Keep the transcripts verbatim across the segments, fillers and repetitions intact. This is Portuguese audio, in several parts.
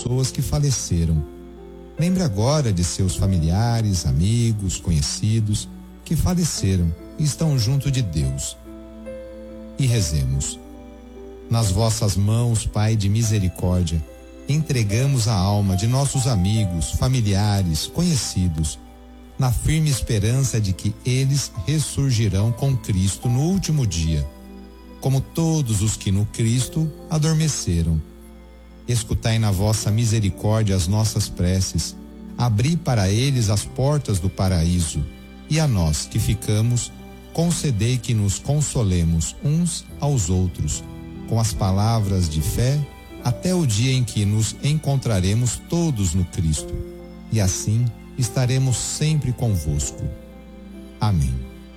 pessoas que faleceram. Lembre agora de seus familiares, amigos, conhecidos que faleceram e estão junto de Deus. E rezemos. Nas vossas mãos, Pai de misericórdia, entregamos a alma de nossos amigos, familiares, conhecidos, na firme esperança de que eles ressurgirão com Cristo no último dia, como todos os que no Cristo adormeceram. Escutai na vossa misericórdia as nossas preces, abri para eles as portas do paraíso, e a nós que ficamos, concedei que nos consolemos uns aos outros, com as palavras de fé, até o dia em que nos encontraremos todos no Cristo, e assim estaremos sempre convosco. Amém.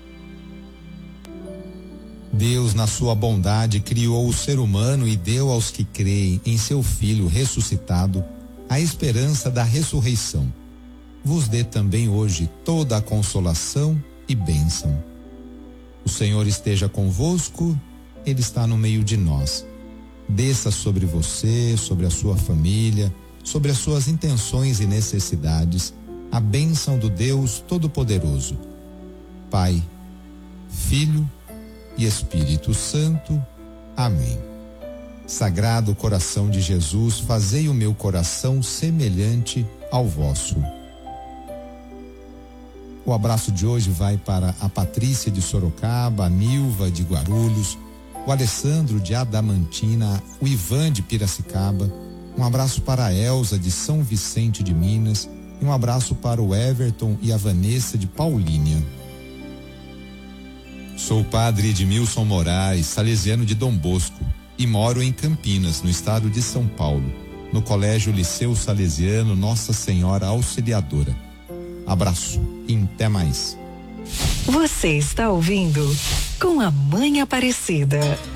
Deus, na sua bondade, criou o ser humano e deu aos que creem em seu Filho ressuscitado a esperança da ressurreição. Vos dê também hoje toda a consolação e bênção. O Senhor esteja convosco, Ele está no meio de nós. Desça sobre você, sobre a sua família, sobre as suas intenções e necessidades, a bênção do Deus Todo-Poderoso. Pai, Filho e Espírito Santo. Amém. Sagrado coração de Jesus, fazei o meu coração semelhante ao vosso. O abraço de hoje vai para a Patrícia de Sorocaba, a Nilva de Guarulhos, o Alessandro de Adamantina, o Ivan de Piracicaba. Um abraço para a Elza de São Vicente de Minas e um abraço para o Everton e a Vanessa de Paulínia. Sou o padre Edmilson Moraes, salesiano de Dom Bosco, e moro em Campinas, no estado de São Paulo, no Colégio Liceu Salesiano Nossa Senhora Auxiliadora. Abraço e até mais. Você está ouvindo Com a Mãe Aparecida.